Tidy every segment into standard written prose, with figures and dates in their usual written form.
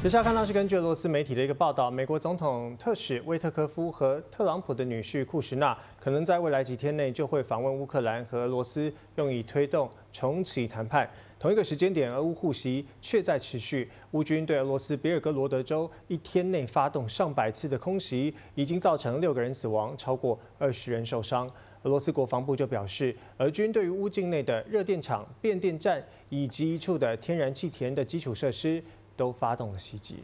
接下来看到是根据俄罗斯媒体的一个报道，美国总统特使威特科夫和特朗普的女婿库什纳可能在未来几天内就会访问乌克兰和俄罗斯，用以推动重启谈判。同一个时间点，俄乌互袭却在持续。乌军对俄罗斯别尔哥罗德州一天内发动上百次的空袭，已经造成6个人死亡，超过20人受伤。俄罗斯国防部就表示，俄军对于乌境内的热电厂、变电站以及一处的天然气田的基础设施都发动了袭击。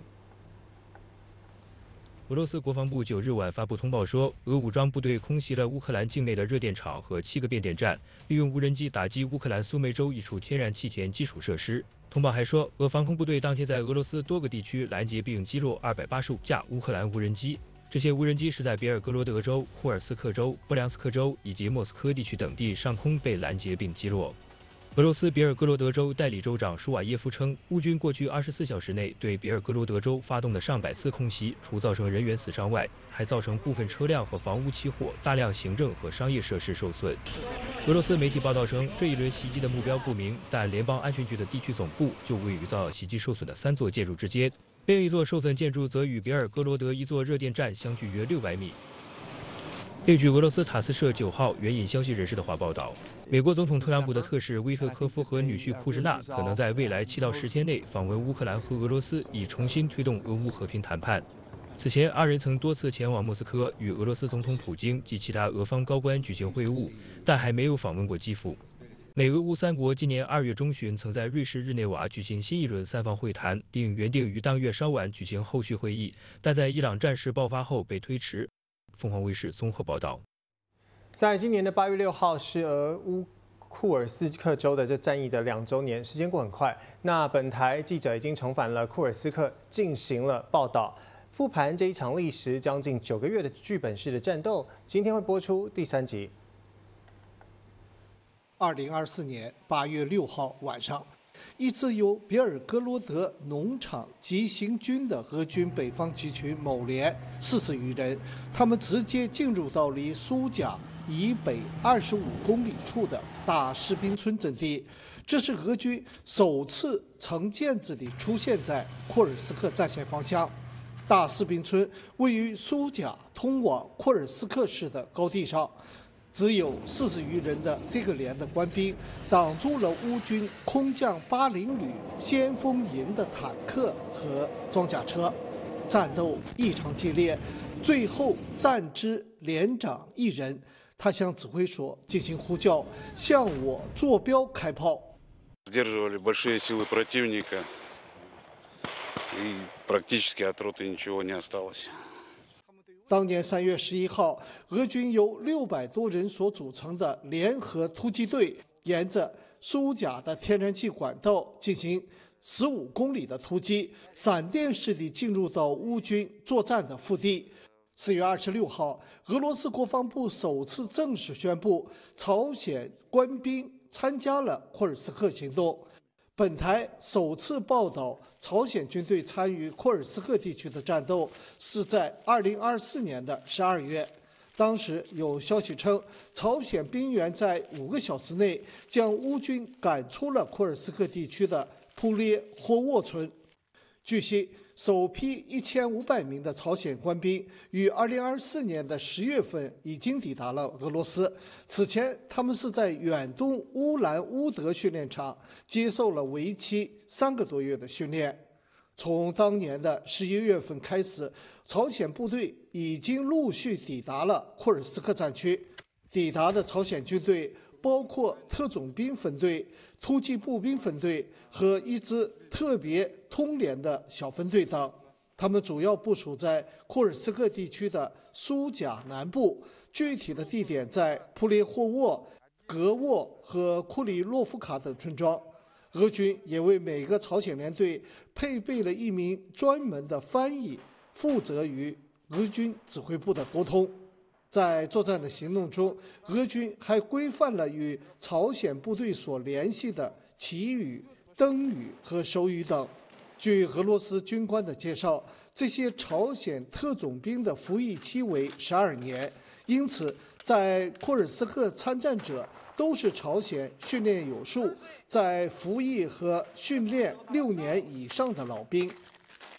俄罗斯国防部9日晚发布通报说，俄武装部队空袭了乌克兰境内的热电厂和7个变电站，利用无人机打击乌克兰苏梅州一处天然气田基础设施。通报还说，俄防空部队当天在俄罗斯多个地区拦截并击落285架乌克兰无人机。这些无人机是在别尔哥罗德州、库尔斯克州、布良斯克州以及莫斯科地区等地上空被拦截并击落。俄罗斯别尔哥罗德州代理州长舒瓦耶夫称，乌军过去24小时内对别尔哥罗德州发动的上百次空袭，除造成人员死伤外，还造成部分车辆和房屋起火，大量行政和商业设施受损。俄罗斯媒体报道称，这一轮袭击的目标不明，但联邦安全局的地区总部就位于遭袭击受损的3座建筑之间，另一座受损建筑则与别尔哥罗德一座热电站相距约600米。据俄罗斯塔斯社9号援引消息人士的话报道，美国总统特朗普的特使威特科夫和女婿库什纳可能在未来7到10天内访问乌克兰和俄罗斯，以重新推动俄乌和平谈判。此前，2人曾多次前往莫斯科与俄罗斯总统普京及其他俄方高官举行会晤，但还没有访问过基辅。美俄乌3国今年2月中旬曾在瑞士日内瓦举行新一轮3方会谈，并原定于当月稍晚举行后续会议，但在伊朗战事爆发后被推迟。凤凰卫视综合报道， 在今年的8月6号是俄乌库尔斯克州的这战役的2周年，时间过很快。那本台记者已经重返了库尔斯克，进行了报道，复盘这一场历时将近9个月的剧本式的战斗。今天会播出第3集。 2024年8月6号晚上，一支由别尔哥罗德农场急行军的俄军北方集群某连40余人，他们直接进入到离苏贾以北25公里处的大士兵村阵地。这是俄军首次成建制地出现在库尔斯克战线方向。大士兵村位于苏贾通往库尔斯克市的高地上。只有40余人的这个连的官兵挡住了乌军空降80旅先锋营的坦克和装甲车，战斗异常激烈。最后，战之连长1人，他向指挥所进行呼叫，向我坐标开炮。 Сдерживали большие силы противника, и практически от роты ничего не осталось. 当年3月11号，俄军由600多人所组成的联合突击队，沿着苏贾的天然气管道进行15公里的突击，闪电式地进入到乌军作战的腹地。4月26号，俄罗斯国防部首次正式宣布，朝鲜官兵参加了库尔斯克行动。本台首次报道朝鲜军队参与库尔斯克地区的战斗是在2024年的12月。当时有消息称，朝鲜兵员在5个小时内将乌军赶出了库尔斯克地区的普列霍沃村。据悉，首批1500名的朝鲜官兵于2024年的10月份已经抵达了俄罗斯。此前，他们是在远东乌兰乌德训练场接受了为期3个多月的训练。从当年的11月份开始，朝鲜部队已经陆续抵达了库尔斯克战区。抵达的朝鲜军队包括特种兵分队、突击步兵分队和一支特别通联的小分队等，他们主要部署在库尔斯克地区的苏贾南部，具体的地点在普列霍沃、格沃和库里洛夫卡等村庄。俄军也为每个朝鲜联队配备了一名专门的翻译，负责与俄军指挥部的沟通。在作战的行动中，俄军还规范了与朝鲜部队所联系的旗语、灯语和手语等。据俄罗斯军官的介绍，这些朝鲜特种兵的服役期为12年，因此在库尔斯克参战者都是朝鲜训练有素、在服役和训练6年以上的老兵。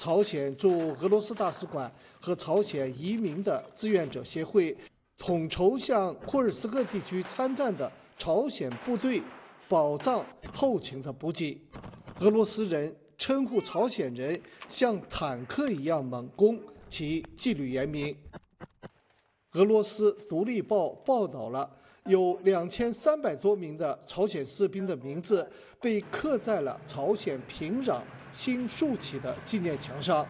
朝鲜驻俄罗斯大使馆和朝鲜移民的志愿者协会统筹向库尔斯克地区参战的朝鲜部队保障后勤的补给。俄罗斯人称呼朝鲜人像坦克一样猛攻，其纪律严明。俄罗斯独立报报道了，有2300多名的朝鲜士兵的名字被刻在了朝鲜平壤新竖起的纪念墙上。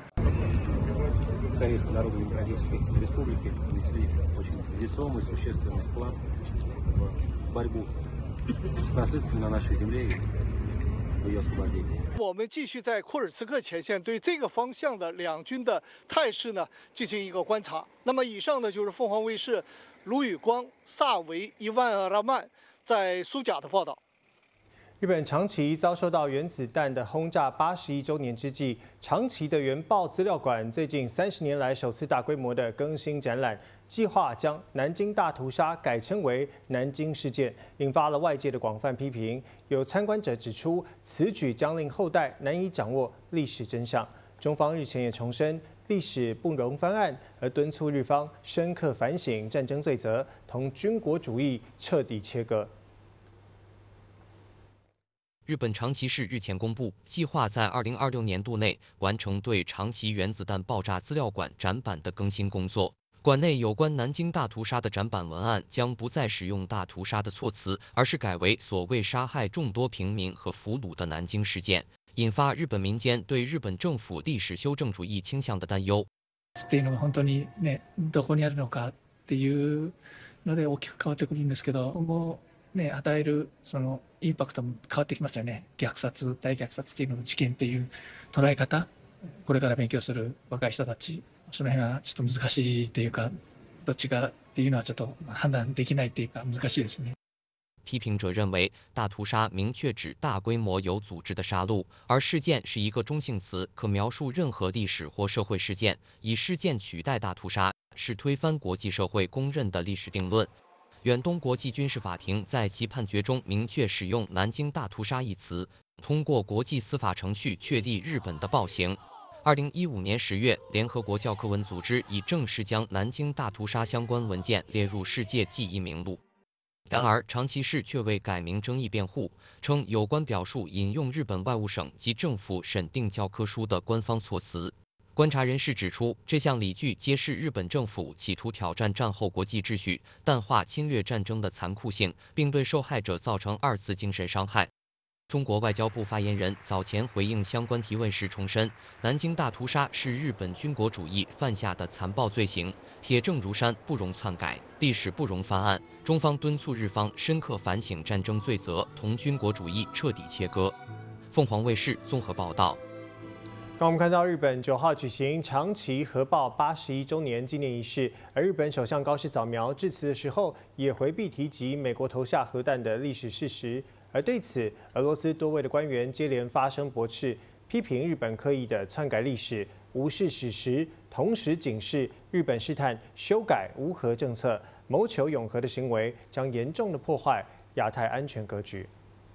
我们继续在库尔斯克前线对这个方向的两军的态势呢进行一个观察。那么以上呢就是凤凰卫视卢宇光、萨维伊万·拉曼在苏贾的报道。 日本长崎遭受到原子弹的轰炸81周年之际，长崎的原爆资料馆最近30年来首次大规模的更新展览，计划将南京大屠杀改称为南京事件，引发了外界的广泛批评。有参观者指出，此举将令后代难以掌握历史真相。中方日前也重申，历史不容翻案，而敦促日方深刻反省战争罪责，同军国主义彻底切割。 日本长崎市日前公布，计划在2026年度内完成对长崎原子弹爆炸资料馆展板的更新工作。馆内有关南京大屠杀的展板文案将不再使用大屠杀的措辞，而是改为所谓杀害众多平民和俘虜的南京事件，引发日本民間对日本政府历史修正主義倾向的担忧。 っていうのが本当にね、どこにあるのかっていうので大きく変わってくるんですけど、今後ね、与えるそのインパクトも変わってきますよね。虐殺、大虐殺っていうのの事件っていう捉え方、これから勉強する若い人たち、その辺はちょっと難しいっていうか、どっちがっていうのはちょっと判断できないっていうか難しいですね。 批评者认为，大屠杀明确指大规模有组织的杀戮，而事件是一个中性词，可描述任何历史或社会事件。以事件取代大屠杀，是推翻国际社会公认的历史定论。远东国际军事法庭在其判决中明确使用“南京大屠杀”一词，通过国际司法程序确立日本的暴行。2015年10月，联合国教科文组织已正式将南京大屠杀相关文件列入世界记忆名录。然而，长崎市却为改名争议辩护，称有关表述引用日本外务省及政府审定教科书的官方措辞。观察人士指出，这项理据揭示日本政府企图挑战战后国际秩序，淡化侵略战争的残酷性，并对受害者造成2次精神伤害。中国外交部发言人早前回应相关提问时重申，南京大屠杀是日本军国主义犯下的残暴罪行，铁证如山，不容篡改，历史不容翻案。中方敦促日方深刻反省战争罪责，同军国主义彻底切割。凤凰卫视综合报道。 刚我们看到日本9号举行长崎核爆81周年纪念仪式，而日本首相高市早苗致辞的时候也回避提及美国投下核弹的历史事实。而对此，俄罗斯多位的官员接连发声驳斥，批评日本刻意的篡改历史、无视史实，同时警示日本试探修改无核政策、谋求永和的行为将严重的破坏亚太安全格局。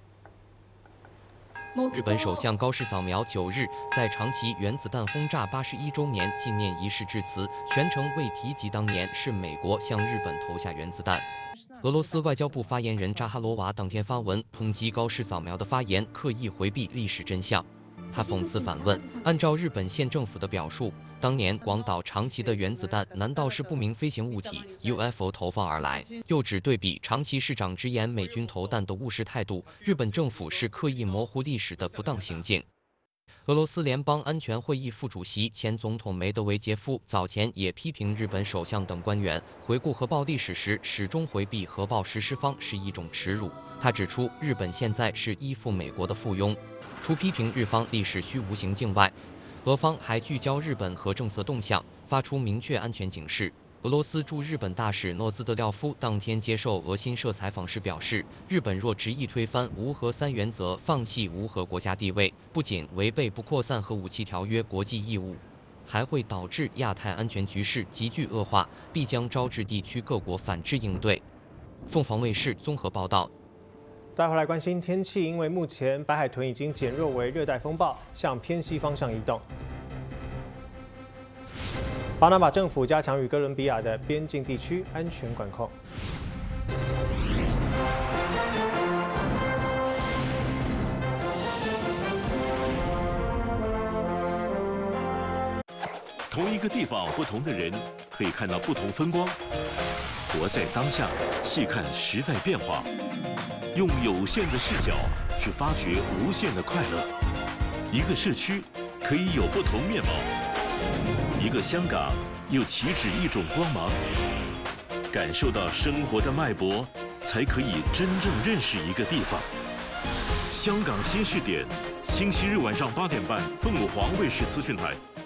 日本首相高市早苗9日在长崎原子弹轰炸81周年纪念仪式致辞，全程未提及当年是美国向日本投下原子弹。俄罗斯外交部发言人扎哈罗娃当天发文抨击高市早苗的发言刻意回避历史真相。他讽刺反问：按照日本县政府的表述，当年广岛、长崎的原子弹难道是不明飞行物体 UFO 投放而来？又指对比长崎市长直言美军投弹的务实态度，日本政府是刻意模糊历史的不当行径。俄罗斯联邦安全会议副主席、前总统梅德韦杰夫早前也批评日本首相等官员回顾核爆历史时始终回避核爆实施方是一种耻辱。他指出，日本现在是依附美国的附庸。除批评日方历史虚无行径外，俄方还聚焦日本核政策动向，发出明确安全警示。俄罗斯驻日本大使诺兹德廖夫当天接受俄新社采访时表示，日本若执意推翻无核3原则，放弃无核国家地位，不仅违背不扩散核武器条约国际义务，还会导致亚太安全局势急剧恶化，必将招致地区各国反制应对。凤凰卫视综合报道。 待会来关心天气，因为目前白海豚已经减弱为热带风暴，向偏西方向移动。 巴拿马政府加强与哥伦比亚的边境地区安全管控。 同一个地方，不同的人可以看到不同风光。活在当下，细看时代变化，用有限的视角去发掘无限的快乐。一个社区可以有不同面貌，一个香港又岂止一种光芒？感受到生活的脉搏，才可以真正认识一个地方。香港新视点，星期日晚上8点半，凤凰卫视资讯台。